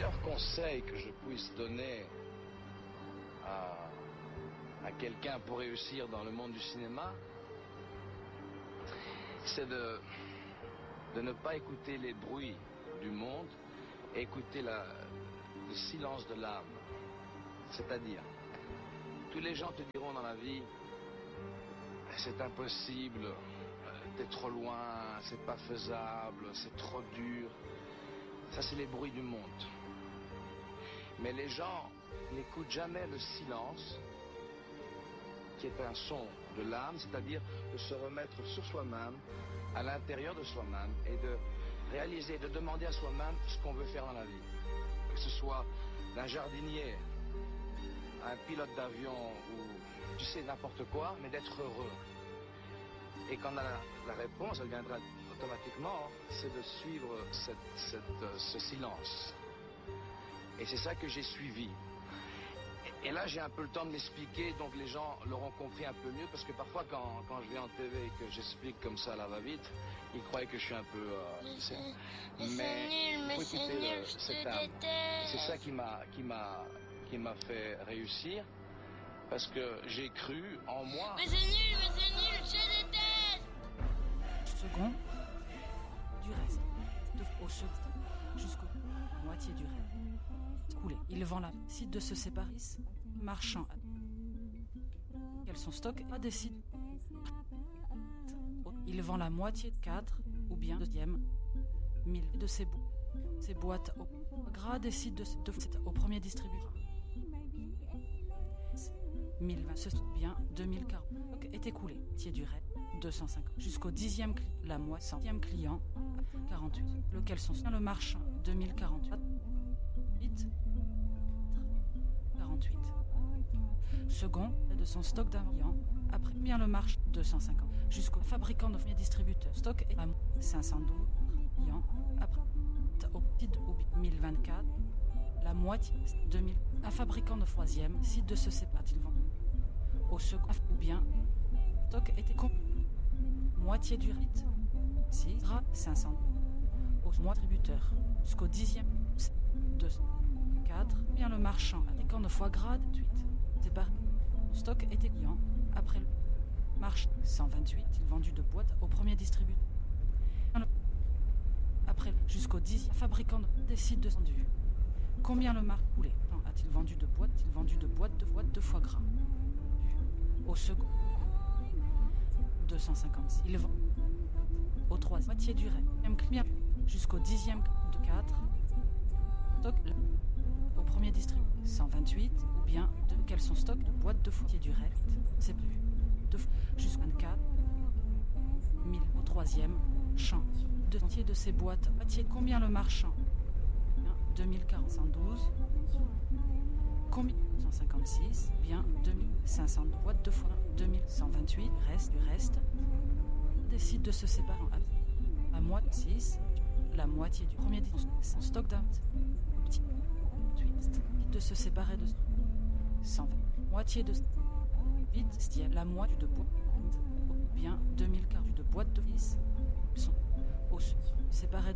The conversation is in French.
meilleur conseil que je puisse donner à quelqu'un pour réussir dans le monde du cinéma, c'est de ne pas écouter les bruits du monde et écouter le silence de l'âme. C'est-à-dire, tous les gens te diront dans la vie, c'est impossible, t'es trop loin, c'est pas faisable, c'est trop dur. Ça, c'est les bruits du monde. Mais les gens n'écoutent jamais le silence, qui est un son de l'âme, c'est-à-dire de se remettre sur soi-même, à l'intérieur de soi-même, et de réaliser, de demander à soi-même ce qu'on veut faire dans la vie. Que ce soit d'un jardinier, un pilote d'avion, ou tu sais, n'importe quoi, mais d'être heureux. Et quand on a la réponse, elle viendra automatiquement, c'est de suivre ce silence. Et c'est ça que j'ai suivi. Et là, j'ai un peu le temps de m'expliquer, donc les gens l'auront compris un peu mieux, parce que parfois, quand je vais en TV et que j'explique comme ça, là, va-vite, ils croient que je suis un peu... mais il faut écouter cette âme. C'est ça qui m'a fait réussir, parce que j'ai cru en moi. Mais c'est nul, je déteste. Second, du reste, au second, jusqu'au moitié du reste. Coulé. Il vend la site de se séparer, marchand. Quels sont stock à décide. Il vend la moitié de 4 ou bien deuxième 1000 de ses boîtes au gras décide de au premier distributeur. 1020 ce bien 2040 est écoulé. Tiers du raid 250 jusqu'au 10e la moitié 100e client 48 lequel sont le marchand 2048 48 second de son stock d'un client après bien le marché 250 jusqu'au fabricant de premier distributeur stock est à 512 clients après au petit 1024 la moitié 2000 un fabricant de troisième site de ce séparat-il vend au second ou bien stock était moitié du rite 6 500 au mois tributeur jusqu'au 10e 2 4 bien le marchand fabricant de foie gras 8 c'est pas stock était client après le marché 128 il vendu de boîtes au premier distributeur après jusqu'au 10 fabricant des sites de vendu. Combien le marque coulé a-t-il vendu de boîtes de foie gras au second 256 il vend au 3 moitié du raid jusqu'au 10e de 4 stock au premier district 128 ou bien de quels sont stocks de boîtes de foie du raid c'est plus de jusqu'à 24 1000 au 3e champ de entier de ces boîtes moitié combien le marchand 2412 combien 156 bien 2500 boîtes de foin 2128 reste du reste décide de se séparer à moitié 6 la moitié du premier son stock d'un petit de se séparer de 120 moitié de vite la moitié de boîte bien 2040 de boîte de 10 sont séparés